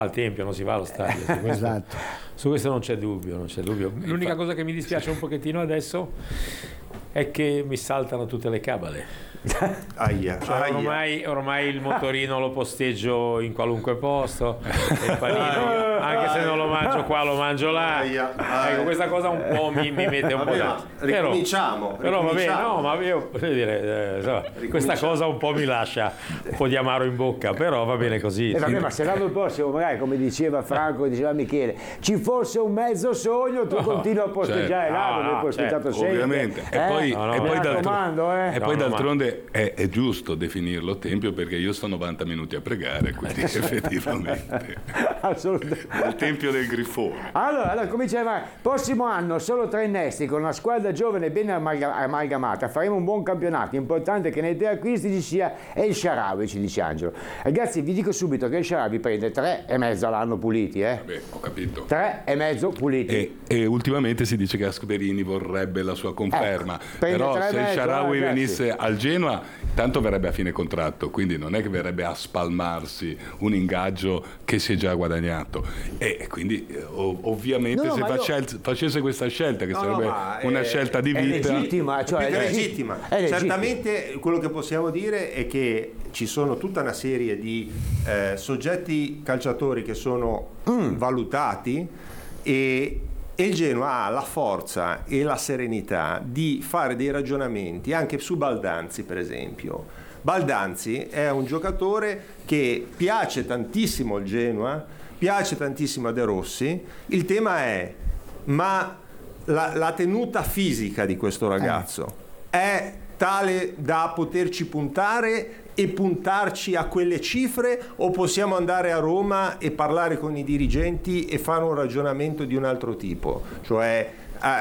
al Tempio, non si va allo stadio. Su questo, Esatto. su questo non c'è dubbio, non c'è dubbio. L'unica cosa che mi dispiace un pochettino adesso è che mi saltano tutte le cabale. Aia, Cioè, ormai il motorino lo posteggio in qualunque posto, e il panino, anche se non lo mangio qua, lo mangio là. Ecco, questa cosa un po' mi mette un po' da... Ricominciamo. Però va bene, no, ma io voglio dire, insomma, questa cosa un po' mi lascia un po' di amaro in bocca, però va bene così. Vabbè, ma se l'anno prossimo, magari come diceva Franco, diceva Michele, ci fosse un mezzo sogno, tu continui a posteggiare là dove hai posteggiato sempre. Ovviamente. E poi d'altronde è giusto definirlo tempio, perché io sto 90 minuti a pregare, quindi effettivamente Assolutamente. il tempio del Grifone. Allora cominciamo. Prossimo anno solo 3 innesti con una squadra giovane e ben amalgamata, faremo un buon campionato. Importante che nei 3 acquisti ci sia El Shaarawy, ci dice Angelo. Ragazzi, vi dico subito che El Shaarawy prende 3,5 all'anno puliti, Vabbè, ho capito. 3,5 puliti. E ultimamente si dice che Asperini vorrebbe la sua conferma, però se il Shaarawy venisse al Genoa, tanto verrebbe a fine contratto, quindi non è che verrebbe a spalmarsi un ingaggio che si è già guadagnato, e quindi ovviamente facesse questa scelta, che sarebbe una scelta di vita, è legittima, è legittima. Certamente quello che possiamo dire è che ci sono tutta una serie di soggetti calciatori che sono valutati, e il Genoa ha la forza e la serenità di fare dei ragionamenti anche su Baldanzi, per esempio. Baldanzi è un giocatore che piace tantissimo al Genoa, piace tantissimo a De Rossi. Il tema è, ma la tenuta fisica di questo ragazzo è tale da poterci puntare e puntarci a quelle cifre, o possiamo andare a Roma e parlare con i dirigenti e fare un ragionamento di un altro tipo, cioè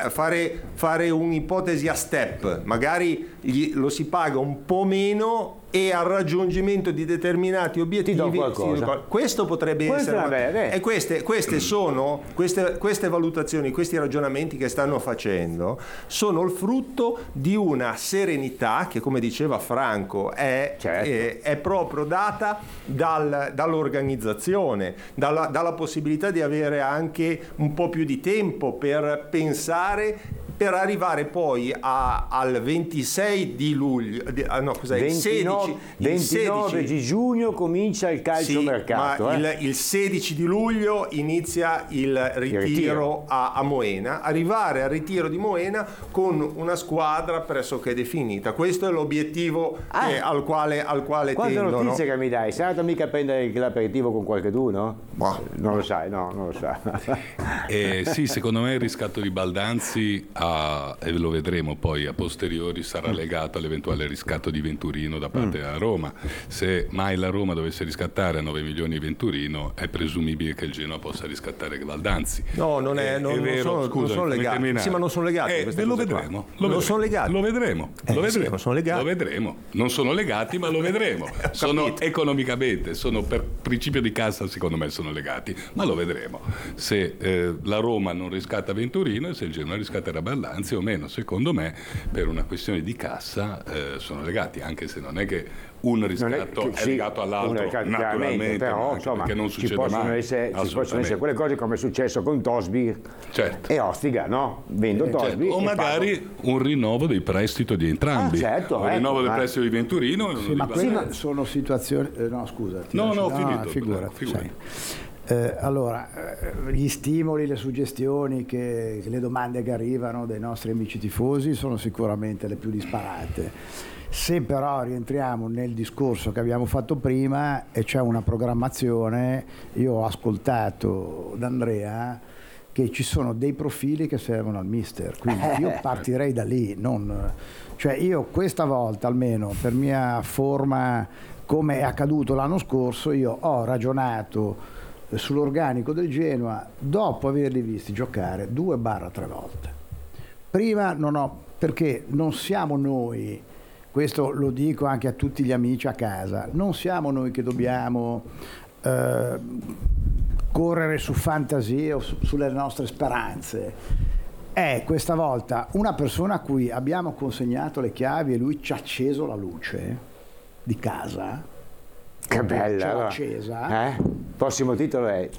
fare un'ipotesi a step, magari lo si paga un po' meno e al raggiungimento di determinati obiettivi questo potrebbe essere, e queste sono queste valutazioni, questi ragionamenti che stanno facendo sono il frutto di una serenità che, come diceva Franco, è proprio data dall'organizzazione, dalla possibilità di avere anche un po' più di tempo per pensare, per arrivare poi al 26 di luglio, 29 di giugno comincia il calciomercato. Ma il 16 di luglio inizia il ritiro a Moena. Arrivare al ritiro di Moena con una squadra pressoché definita. Questo è l'obiettivo al quale Quante tendono. Notizie che mi dai? Sei andato mica a prendere l'aperitivo con qualcheduno? Non lo sai, no, non lo sa. Sì, secondo me il riscatto di Baldanzi, e lo vedremo poi a posteriori, sarà legato all'eventuale riscatto di Venturino da parte della Roma. Se mai la Roma dovesse riscattare a 9 milioni Venturino, è presumibile che il Genoa possa riscattare Baldanzi. No, non sono legati. Sì, ma non sono legati. Lo vedremo. Sono legati. Lo vedremo. Sono legati. Lo vedremo. Non sono legati, ma lo vedremo. Sono economicamente, sono per principio di cassa, secondo me sono legati, ma lo vedremo. Se la Roma non riscatta Venturino e se il Genoa riscatterà Baldanzi o meno, secondo me per una questione di cassa sono legati, anche se non è che un riscatto è legato all'altro, naturalmente, però insomma perché non ci succede possono mai. essere quelle cose, come è successo con Tosby e Ostiga, no? Vendo Tosby o magari un rinnovo del prestito di entrambi, un rinnovo del prestito di Venturino. Ma queste sono situazioni no, scusa, figurati. Allora, gli stimoli, le suggestioni, le domande che arrivano dai nostri amici tifosi sono sicuramente le più disparate. Se però rientriamo nel discorso che abbiamo fatto prima e c'è una programmazione, io ho ascoltato da Andrea che ci sono dei profili che servono al mister, quindi io partirei da lì, cioè io questa volta almeno per mia forma, come è accaduto l'anno scorso, io ho ragionato sull'organico del Genoa dopo averli visti giocare 2-3 volte. Prima perché non siamo noi, questo lo dico anche a tutti gli amici a casa, non siamo noi che dobbiamo correre su fantasie o sulle nostre speranze. È questa volta una persona a cui abbiamo consegnato le chiavi e lui ci ha acceso la luce di casa, Che bella. ce l'ha Allora. accesa. Prossimo titolo è